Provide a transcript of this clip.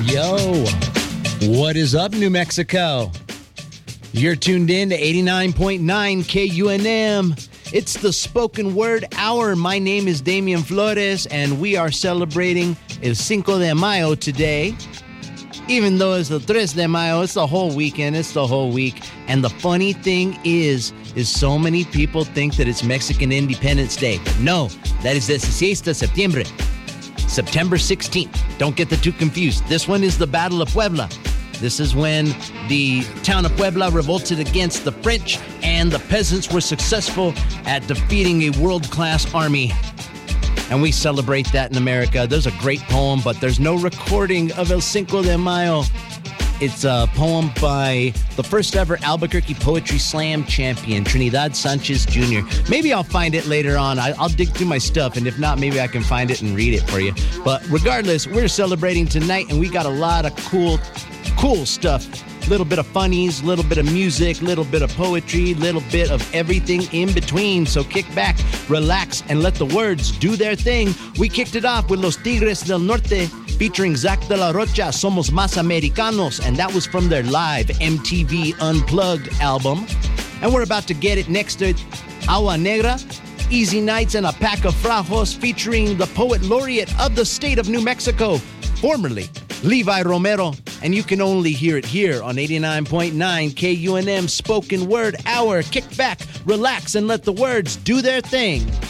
Yo, what is up, New Mexico? You're tuned in to 89.9 KUNM. It's the Spoken Word Hour. My name is Damian Flores, and we are celebrating El Cinco de Mayo today. Even though it's the Tres de Mayo, it's the whole weekend, it's the whole week. And the funny thing is so many people think that it's Mexican Independence Day. But no, that is 16 de septiembre. September 16th. Don't get the two confused. This one is the Battle of Puebla. This is when the town of Puebla revolted against the French, and the peasants were successful at defeating a world-class army. And we celebrate that in America. There's a great poem, but there's no recording of El Cinco de Mayo. It's a poem by the first ever Albuquerque Poetry Slam champion, Trinidad Sanchez Jr. Maybe I'll find it later on. I'll dig through my stuff, and if not, maybe I can find it and read it for you. But regardless, we're celebrating tonight, and we got a lot of cool stuff. Little bit of funnies, little bit of music, little bit of poetry, little bit of everything in between. So kick back, relax, and let the words do their thing. We kicked it off with Los Tigres del Norte featuring Zach de la Rocha, Somos Más Americanos, and that was from their live MTV Unplugged album. And we're about to get it next to Agua Negra, Easy Nights and a Pack of Frajos featuring the poet laureate of the state of New Mexico, formerly Levi Romero. And you can only hear it here on 89.9 KUNM Spoken Word Hour. Kick back, relax, and let the words do their thing.